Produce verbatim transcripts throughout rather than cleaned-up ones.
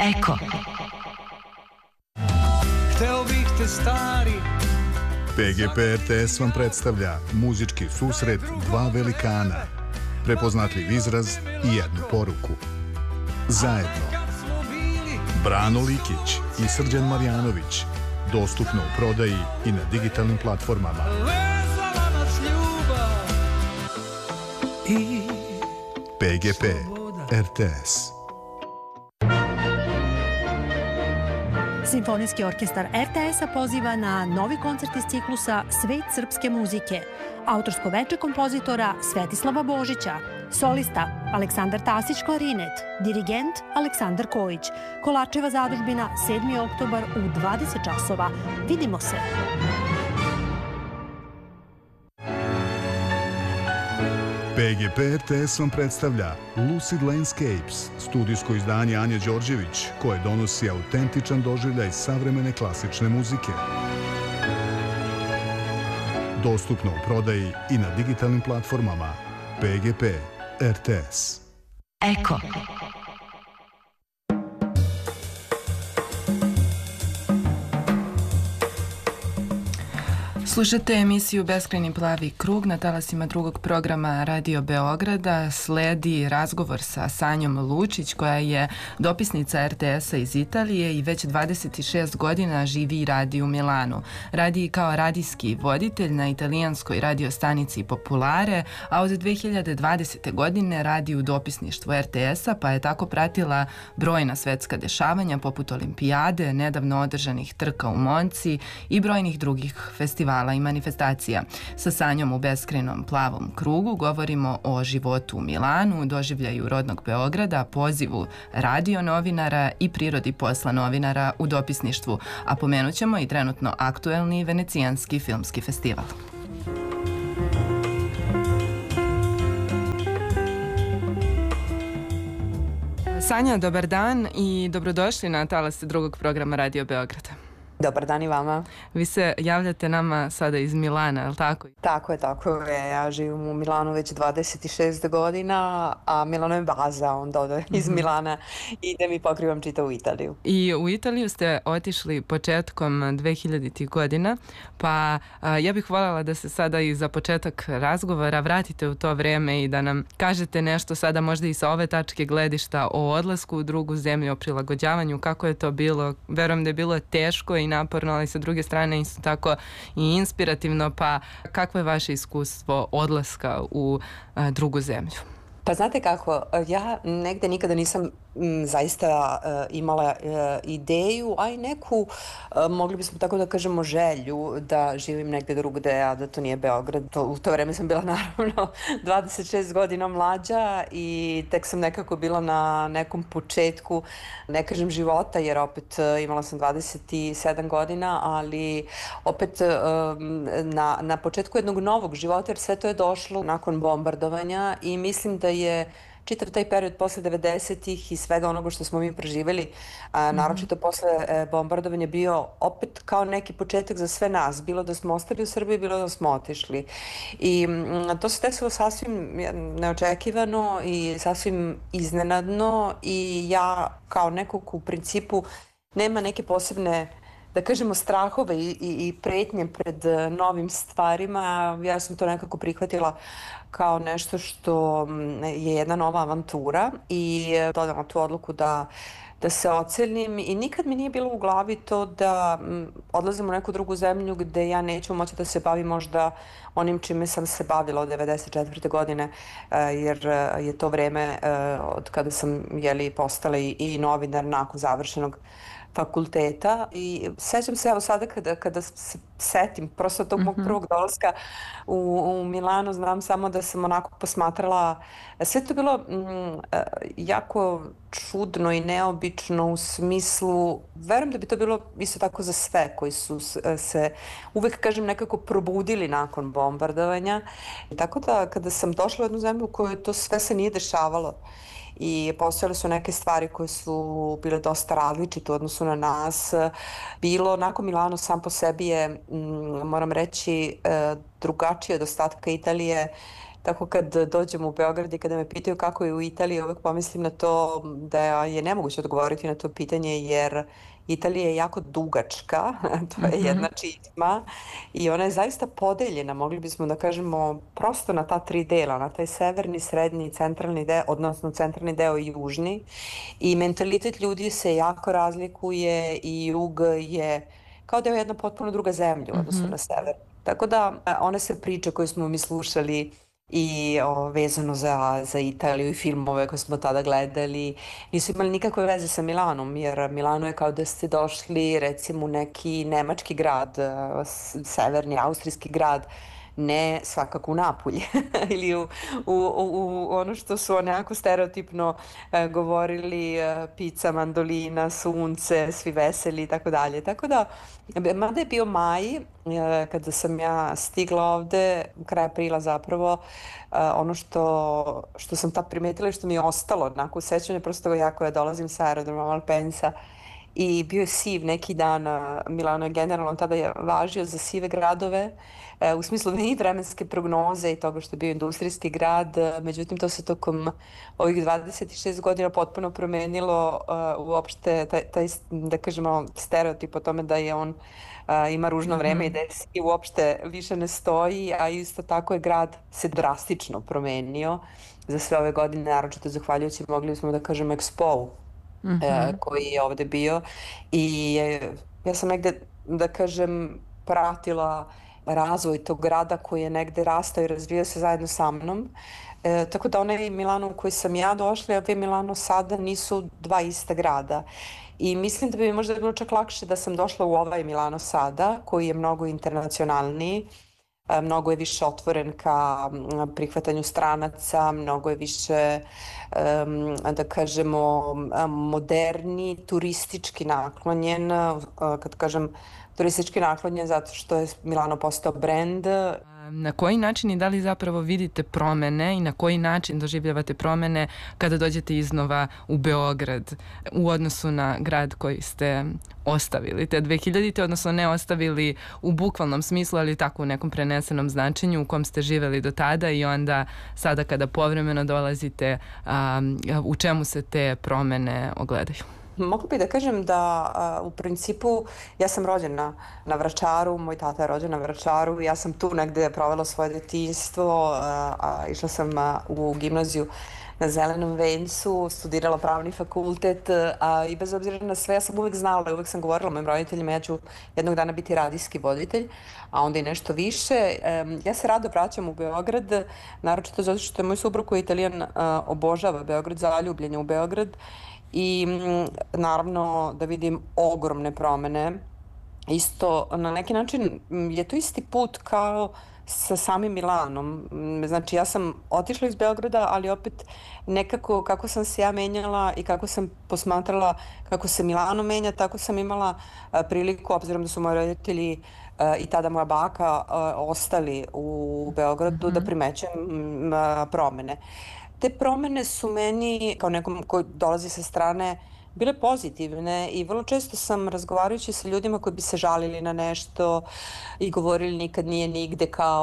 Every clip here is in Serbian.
Eko. Hteo bih te stari. P G P R T S vam predstavlja muzički susret dva velikana, prepoznatljiv izraz i jednu poruku. Zajedno. Brano Likić i Srđan Marjanović. Dostupno u prodaji i na digitalnim platformama. P G P R T S. Simfonijski orkestar R T S-a poziva na novi koncert iz ciklusa Svet srpske muzike. Autorsko veče kompozitora Svetislava Božića. Solista Aleksandar Tasić klarinet. Dirigent Aleksandar Kojić. Kolačeva zadužbina sedmi oktobar u dvadeset časova. Vidimo se! P G P R T S vam predstavlja Lucid Landscapes, studijsko izdanje Anje Đorđević, koje donosi autentičan doživljaj savremene klasične muzike. Dostupno u prodaji i na digitalnim platformama. P G P R T S. Eko. Slušate emisiju Beskrajni plavi krug na talasima drugog programa Radio Beograda. Sledi razgovor sa Sanjom Lučić, koja je dopisnica R T S-a iz Italije i već dvadeset šest godina živi i radi u Milanu. Radi kao radijski voditelj na italijanskoj radio stanici Populare, a od dve hiljade dvadesete. godine radi u dopisništvu R T S-a, pa je tako pratila brojna svetska dešavanja poput Olimpijade, nedavno održanih trka u Monci i brojnih drugih festivala i manifestacija. Sa Sanjom u Beskrajnom plavom krugu govorimo o životu u Milanu, doživljaju rodnog Beograda, pozivu radio novinara i prirodi posla novinara u dopisništvu, a pomenut ćemo i trenutno aktuelni Venecijanski filmski festival. Sanja, dobar dan i dobrodošli na talase drugog programa Radio Beograda. Dobar dan i vama. Vi se javljate nama sada iz Milana, je li tako? Tako je, tako je. Ja živim u Milanu već dvadeset šest godina, a Milano je baza, onda ode iz Milana idem i pokrivam čitavu Italiju. I u Italiju ste otišli početkom dve hiljaditih. godina, pa a, ja bih voljela da se sada i za početak razgovora vratite u to vreme i da nam kažete nešto sada možda i sa ove tačke gledišta o odlasku u drugu zemlju, o prilagođavanju, kako je to bilo. Verujem da je bilo teško i naporno, ali sa druge strane isto tako i inspirativno, pa kakvo je vaše iskustvo odlaska u a, drugu zemlju? Pa znate kako, ja negde nikada nisam m, zaista uh, imala uh, ideju, a i neku, uh, mogli bismo tako da kažemo, želju da živim negde drugde, a da to nije Beograd. To, u to vreme sam bila naravno dvadeset šest godina mlađa i tek sam nekako bila na nekom početku, ne kažem života, jer opet uh, imala sam dvadeset sedam godina, ali opet uh, na, na početku jednog novog života, jer sve to je došlo nakon bombardovanja i mislim da je čitav taj period posle devedesetih i svega onoga što smo mi preživjeli, a, naročito posle e, bombardovanja, bio opet kao neki početak za sve nas, bilo da smo ostali u Srbiji, bilo da smo otišli. I m, to se desilo sasvim neočekivano i sasvim iznenadno i ja kao nekog u principu nema neke posebne, da kažemo, strahove i, i, i pretnje pred novim stvarima. Ja sam to nekako prihvatila kao nešto što je jedna nova avantura i dodala tu odluku da, da se ocelim i nikad mi nije bilo u glavi to da odlazim u neku drugu zemlju gde ja neću moći da se bavim možda onim čime sam se bavila od devedeset četvrte. godine, jer je to vreme od kada sam jeli, postala i, i novinar nakon završenog fakulteta i sećam se evo sada kada, kada se setim prosto tog mog prvog dolaska u, u Milanu, znam samo da sam onako posmatrala, sve to bilo mm, jako čudno i neobično u smislu, verujem da bi to bilo isto tako za sve koji su se uvek, kažem, nekako probudili nakon bombardovanja. Tako da kada sam došla u jednu zemlju u kojoj to sve se nije dešavalo i postojale su neke stvari koje su bile dosta različite u odnosu na nas. Bilo, onako, Milano sam po sebi je, moram reći, drugačije od ostatka Italije, Tako kad dođem u Beograd i kada me pitaju kako je u Italiji, uvek pomislim na to da je nemoguće odgovoriti na to pitanje jer Italija je jako dugačka, to je jedna čitma i ona je zaista podeljena, mogli bismo da kažemo, prosto na ta tri dela, na taj severni, srednji i centralni deo, odnosno centralni deo i južni. I mentalitet ljudi se jako razlikuje i jug je kao da je jedna potpuno druga zemlja u odnosu na sever. Tako da one se priče koje smo mi slušali i o, vezano za, za Italiju i filmove koje smo tada gledali nisu imali nikakve veze sa Milanom, jer Milano je kao da ste došli recimo u neki nemački grad, severni austrijski grad, ne svakako u Napulje ili u, u, u, u ono što su onako stereotipno e, govorili e, pizza, mandolina, sunce, svi veseli i tako dalje. Tako da, mada je bio maj, e, kada sam ja stigla ovde, kraj aprila zapravo, e, ono što, što sam tad primetila i što mi je ostalo onako u sećanju, prosto ja koja dolazim sa aerodroma Malpensa, i bio je siv neki dan, Milano je generalno tada je važio za sive gradove, u smislu i vremenske prognoze i toga što je bio industrijski grad, međutim to se tokom ovih dvadeset šest godina potpuno promenilo uopšte taj, taj da kažemo stereotip o tome da je on ima ružno vreme i da je siv uopšte više ne stoji, a isto tako je grad se drastično promenio za sve ove godine, naročito zahvaljujući, mogli smo da kažemo, Expo Mm-hmm. koji je ovde bio i ja sam negde, da kažem, pratila razvoj tog grada koji je negde rastao i razvijao se zajedno sa mnom. E, tako da onaj Milano u koji sam ja došla i ovaj Milano sada nisu dva ista grada. I mislim da bi mi možda bilo čak lakše da sam došla u ovaj Milano sada, koji je mnogo internacionalniji, mnogo je više otvoren ka prihvatanju stranaca, mnogo je više, da kažemo, moderni, turistički naklonjen. Kad kažem turistički naklonjen zato što je Milano postao brend. Na koji način i da li zapravo vidite promene i na koji način doživljavate promene kada dođete iznova u Beograd u odnosu na grad koji ste ostavili te dve hiljadite, odnosno ne ostavili u bukvalnom smislu, ali tako u nekom prenesenom značenju u kom ste živeli do tada i onda sada kada povremeno dolazite, a, u čemu se te promene ogledaju? Mogla bih da kažem da a, u principu ja sam rođena na Vračaru, moj tata je rođen na Vračaru, ja sam tu negde provela svoje detinjstvo, a, a, išla sam a, u gimnaziju na Zelenom vencu, studirala pravni fakultet, a i bez obzira na sve ja sam uvek znala i uvek sam govorila mojim roditeljima ja ću jednog dana biti radijski voditelj, a onda i nešto više. E, ja se rado vraćam u Beograd, naročito zato što je moj suprug koji je Italijan a, obožava Beograd, zaljubljen je u Beograd. I naravno da vidim ogromne promene. Isto na neki način je to isti put kao sa samim Milanom. Znači ja sam otišla iz Beograda, ali opet nekako kako sam se ja menjala i kako sam posmatrala kako se Milano menja, tako sam imala priliku, obzirom da su moji roditelji i tada moja baka ostali u Beogradu, mm-hmm. da primećujem promene. Te promene su meni, kao nekom koji dolazi sa strane, bile pozitivne i vrlo često sam razgovarajući sa ljudima koji bi se žalili na nešto i govorili nikad nije nigde,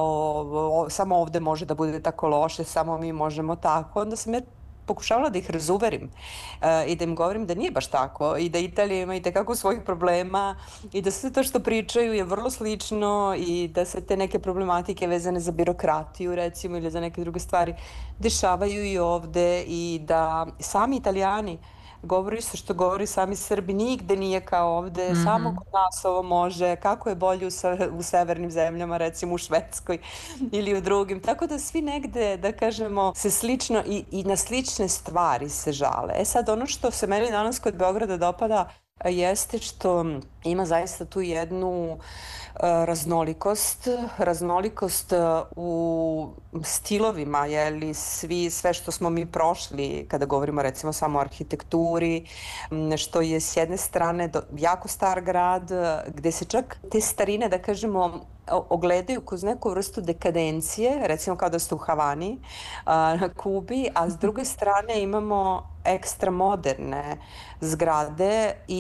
kao samo ovde može da bude tako loše, samo mi možemo tako. Onda sam ja pokušavala da ih razuverim uh, i da im govorim da nije baš tako i da Italija ima i tekako svojih problema i da sve to što pričaju je vrlo slično i da se te neke problematike vezane za birokratiju recimo ili za neke druge stvari dešavaju i ovde i da sami Italijani govori se što govori sami Srbi, nigde nije kao ovde, mm-hmm. samo kod nas ovo može, kako je bolje u, u severnim zemljama, recimo u Švedskoj ili u drugim. Tako da svi negde, da kažemo, se slično i, i na slične stvari se žale. E sad, ono što se meni danas kod Beograda dopada jeste što ima zaista tu jednu uh, raznolikost, raznolikost uh, u stilovima, jeli, svi, sve što smo mi prošli kada govorimo recimo samo o arhitekturi, što je s jedne strane do, jako star grad, gde se čak te starine, da kažemo, ogledaju kroz neku vrstu dekadencije, recimo kao da ste u Havani, na Kubi, a s druge strane imamo ekstra moderne zgrade i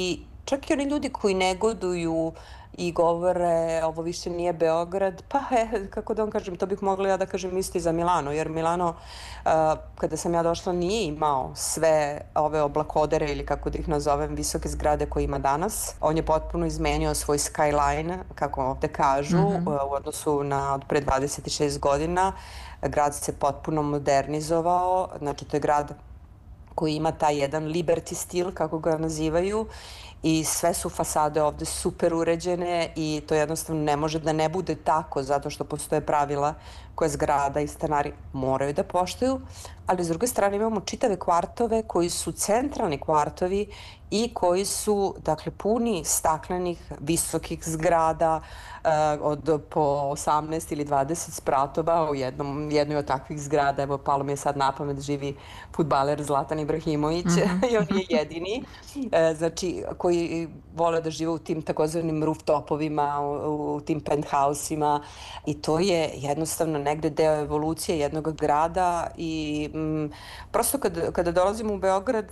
čak i oni ljudi koji negoduju i govore ovo više nije Beograd, pa e, kako da vam kažem, to bih mogla ja da kažem isto i za Milano, jer Milano uh, kada sam ja došla nije imao sve ove oblakodere ili kako da ih nazovem visoke zgrade koje ima danas. On je potpuno izmenio svoj skyline, kako ovde kažu, mm-hmm. uh, u odnosu na od pre dvadeset šest godina. Grad se potpuno modernizovao, znači to je grad koji ima taj jedan liberty stil, kako ga nazivaju, i sve su fasade ovde super uređene i to jednostavno ne može da ne bude tako zato što postoje pravila koje zgrada i stanari moraju da poštuju, ali s druge strane imamo čitave kvartove koji su centralni kvartovi i koji su, dakle, puni staklenih visokih zgrada uh, od po osamnaest ili dvadeset spratova. U jednom, jednoj od takvih zgrada, evo, palo mi je sad na pamet, živi fudbaler Zlatan Ibrahimović, mm-hmm. i on je jedini, uh, znači, koji vole da žive u tim takozvanim rooftopovima, u, u tim penthouse-ima, i to je jednostavno negde deo evolucije jednog grada i m, prosto kad, kada dolazimo u Beograd,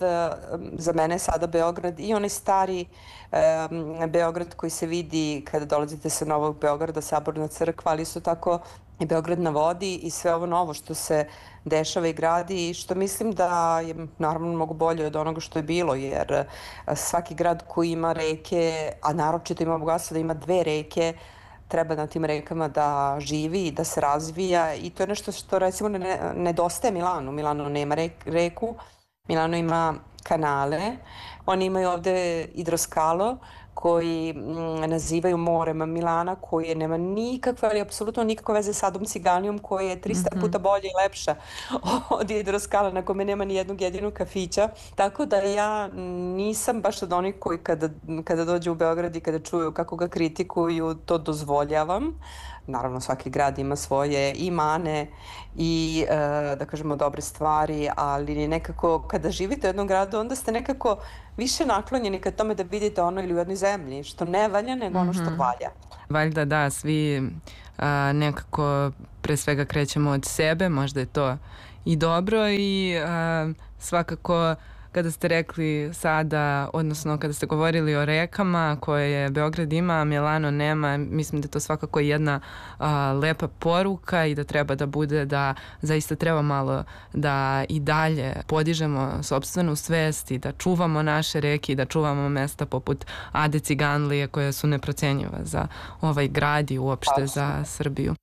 za mene je sada Beograd i onaj stari um, Beograd koji se vidi kada dolazite sa Novog Beograda, Saborna crkva, ali isto tako i Beograd na vodi i sve ovo novo što se dešava i gradi i što mislim da je naravno mnogo bolje od onoga što je bilo, jer svaki grad koji ima reke, a naročito ima bogatstvo da ima dve reke, treba na tim rekama da živi i da se razvija i to je nešto što recimo ne, nedostaje Milanu. Milano nema reku, Milano ima kanale, oni imaju ovde Idroskalo koji m, nazivaju morem Milana, koje nema nikakve, ali apsolutno nikakve veze sa Adom Ciganijom, koja je trista mm-hmm. puta bolja i lepša od Idroskala, na kome nema ni jednog jedinog kafića. Tako da ja nisam baš od onih koji kada, kada dođu u Beograd i kada čuju kako ga kritikuju, to dozvoljavam. Naravno, svaki grad ima svoje i mane i, e, da kažemo, dobre stvari, ali nekako kada živite u jednom gradu, onda ste nekako više naklonjeni ka tome da vidite ono ili u jednoj zemlji, što ne valja, nego ono što valja. Valjda da, svi a, nekako pre svega krećemo od sebe, možda je to i dobro i a, svakako kada ste rekli sada, odnosno kada ste govorili o rekama koje Beograd ima, a Milano nema, mislim da je to svakako jedna a, lepa poruka i da treba da bude da zaista treba malo da i dalje podižemo sopstvenu svest i da čuvamo naše reke i da čuvamo mesta poput Ade Ciganlije koje su neprocenjiva za ovaj grad i uopšte za Srbiju.